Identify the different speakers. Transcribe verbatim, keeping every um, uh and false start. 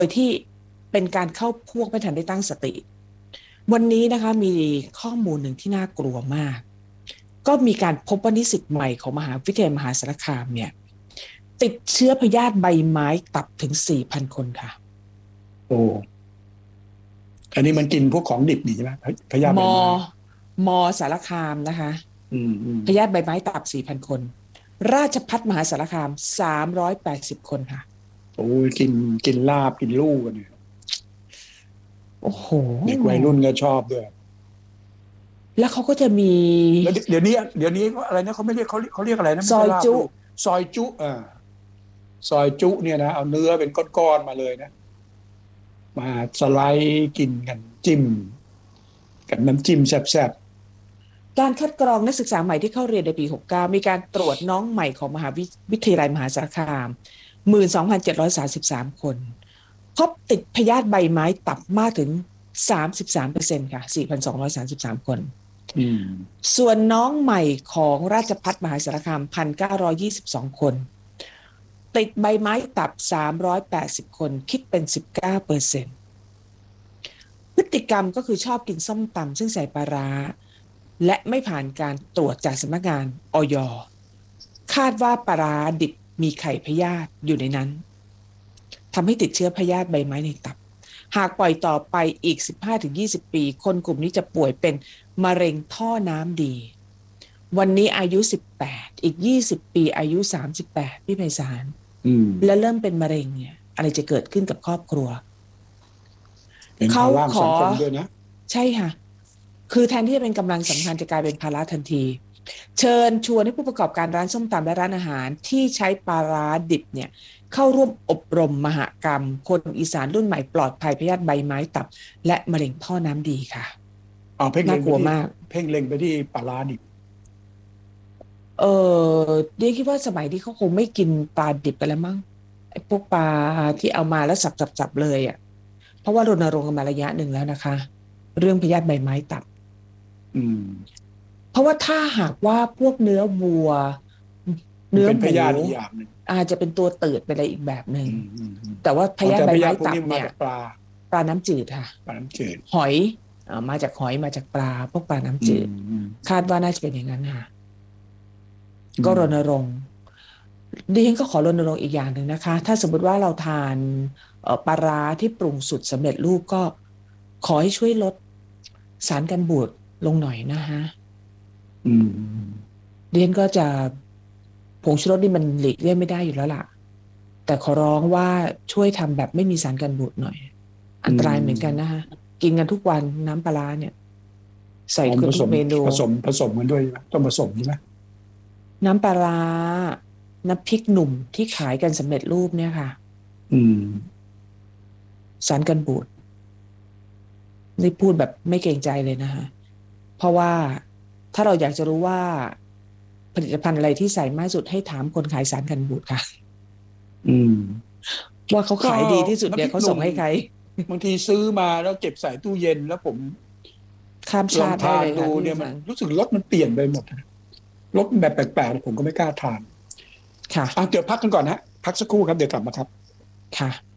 Speaker 1: ยที่เป็นการเข้าพวกไม่ทันได้ตั้งสติวันนี้นะคะมีข้อมูลหนึ่งที่น่ากลัวมากก็มีการพบว่านิสิตใหม่ของมหาวิทยาลัยมหาสารคามเนี่ยติดเชื้อพยาธิใบไม้ตับถึง สี่พัน คนค่ะ
Speaker 2: โอ้อันนี้มันกินพวกของดิบนี่ใช่ไหมพยาธิ
Speaker 1: ม
Speaker 2: ใบไม้
Speaker 1: มสารคามนะคะ
Speaker 2: อืมอืม
Speaker 1: พยาธิใบไม้ตับ สี่พัน คนราชภัฏมหาสารคามสามร้อยแปดสิบคนค่ะ
Speaker 2: โอ้ยกินกินลาบกินลูกกันเนี่ย
Speaker 1: โอ้โห
Speaker 2: เด็กวัยรุ่นก็ชอบด้วย
Speaker 1: แล้วเขาก็จะมี
Speaker 2: แล้วเดี๋ยวนี้เดี๋ยวนี้อะไรนะเขาไม่เรียกเขาเขาเรียกอะไรนะ
Speaker 1: ซ
Speaker 2: ไม่ใช่ลาบ
Speaker 1: อยจุ
Speaker 2: ลูกซอยจุอ่าซอยจุเนี่ยนะเอาเนื้อเป็นก้อนๆมาเลยนะมาสไลด์กินกันจิ้มกับน้ำจิ้มแซ่บ
Speaker 1: การคัดกรองนักศึกษาใหม่ที่เข้าเรียนในปีหกสิบเก้ามีการตรวจน้องใหม่ของมหาวิทยาลัยมหาสารคาม หนึ่งหมื่นสองพันเจ็ดร้อยสามสิบสาม คนพบติดพยาธิใบไม้ตับมากถึง สามสิบสามเปอร์เซ็นต์ ค่ะ สี่พันสองร้อยสามสิบสาม คน
Speaker 2: ๆอืม
Speaker 1: ส่วนน้องใหม่ของราชภัฏมหาสารคาม หนึ่งพันเก้าร้อยยี่สิบสอง คนติดใบไม้ตับ สามร้อยแปดสิบ คนคิดเป็น สิบเก้าเปอร์เซ็นต์ พฤติกรรมก็คือชอบกินส้มตำซึ่งใส่ปลาร้าและไม่ผ่านการตรวจจากสำนักงานอย คาดว่าปลาร้าดิบมีไข่พยาธิอยู่ในนั้นทำให้ติดเชื้อพยาธิใบไม้ในตับหากปล่อยต่อไปอีก สิบห้าถึงยี่สิบ ปีคนกลุ่มนี้จะป่วยเป็นมะเร็งท่อน้ำดีวันนี้อายุสิบแปดอีกยี่สิบปีอายุสามสิบแปดพี่ไพศาล
Speaker 2: อืม
Speaker 1: แล้วเริ่มเป็นมะเร็งเนี่ยอะไรจะเกิดขึ้นกับครอบครัว
Speaker 2: เป็น
Speaker 1: เขา
Speaker 2: ภาระ
Speaker 1: ขอ
Speaker 2: สังคมด้วยนะ
Speaker 1: ใช่ค่ะคือแทนที่จะเป็นกำลังสำคัญจะกลายเป็นภาระทันทีเชิญชวนให้ผู้ประกอบการร้านส้มตำและร้านอาหารที่ใช้ปลาร้าดิบเนี่ยเข้าร่วมอบรมมหกรรมคนอีสานรุ่นใหม่ปลอดภัยพยาธิใบไม้ตับและมะเร็งท่อน้ำดีค่ะ
Speaker 2: เอาเพ่งเล็
Speaker 1: น่ากลัว
Speaker 2: งไปที่
Speaker 1: มาก
Speaker 2: เพ่งเล็งไปที่ปลาร้าดิบ
Speaker 1: เออเดียคิดว่าสมัยนี้เขาคงไม่กินปลาดิบกันแล้วมั้งไอ้พวกปลาที่เอามาแล้วสับๆๆเลยอ่ะเพราะว่ารณรงค์กันมาระยะหนึ่งแล้วนะคะเรื่องพยาธิใบไม้ตับ
Speaker 2: อืม
Speaker 1: เพราะว่าถ้าหากว่าพวกเนื้อวัว
Speaker 2: มันเป็นพ
Speaker 1: เนื้อหมู
Speaker 2: ยาธิอีกอย่างหนึ่ง
Speaker 1: อาจจะเป็นตัวเตืดเป็นอะไรอีกแบบหนึ่ง
Speaker 2: อืมอืมอืม
Speaker 1: แต่ว่าพ
Speaker 2: อ๋อแต่
Speaker 1: ยาธิใบไม้
Speaker 2: พยาธิพวกนี้มา
Speaker 1: ตับเนี่ย
Speaker 2: จากปลา
Speaker 1: ปลาน้ำจืดค่ะ
Speaker 2: ปลาน้ำจืด
Speaker 1: หอยอ่ามาจากหอยมาจากปลาพวกปลาน้ำ
Speaker 2: อื
Speaker 1: จืด
Speaker 2: มอืม
Speaker 1: คาดว่าน่าจะเป็นอย่างนั้นค่ะ
Speaker 2: อื
Speaker 1: ก็รณ
Speaker 2: ม
Speaker 1: รงค์ดิฉันก็ขอรณรงค์อีกอย่างหนึ่งนะคะถ้าสมมติว่าเราทานเอ่อปลาร้าที่ปรุงสุดสำเร็จรูปก็ขอให้ช่วยลดสารกันบูดลงหน่อยนะคะ
Speaker 2: อืม
Speaker 1: ดิฉันก็จะผงชูรสนี่มันหลีกเลี่ยงไม่ได้อยู่แล้วล่ะแต่ขอร้องว่าช่วยทำแบบไม่มีสารกันบูดหน่อยอั
Speaker 2: อื
Speaker 1: นตรายเหมือนกัน
Speaker 2: ม
Speaker 1: นะคะกินกันทุกวันน้ำปลาร้าเนี่ยใส่
Speaker 2: อ๋อ
Speaker 1: กัน
Speaker 2: ผสม
Speaker 1: ทุกเมนู
Speaker 2: ผสมผสมกันด้วยใช่ไหมต้องผสมใช่ไหม
Speaker 1: น้ำปลาร้าน้ำพริกหนุ่มที่ขายกันสำเร็จรูปเนี่ยค่ะ
Speaker 2: อืม
Speaker 1: สารกันบูดนี่พูดแบบไม่เกรงใจเลยนะคะเพราะว่าถ้าเราอยากจะรู้ว่าผลิตภัณฑ์อะไรที่ใส่มากสุดให้ถามคนขายสารกันบูดค่ะ
Speaker 2: อืม
Speaker 1: ว่าเขา
Speaker 2: ก็
Speaker 1: ขายดีที่สุดเนี่ยเขา
Speaker 2: น้ำพริกหนุ่ม
Speaker 1: ส่งให้ใคร
Speaker 2: บางทีซื้อมาแล้วเก็บใส่ตู้เย็นแล้วผม
Speaker 1: ข้าม
Speaker 2: ลอง
Speaker 1: ชาติได้
Speaker 2: ทานดู
Speaker 1: เลยค่ะพี่
Speaker 2: เนี่ยมัน
Speaker 1: สัน
Speaker 2: รู้สึกรสมันเปลี่ยนไปหมดนะรสแบบแปลกๆผมก็ไม่กล้าทาน
Speaker 1: ค่ะ
Speaker 2: อ่ะเดี๋ยวพักกันก่อนนะพักสักครู่ครับเดี๋ยวกลับมาครับ
Speaker 1: ค่ะ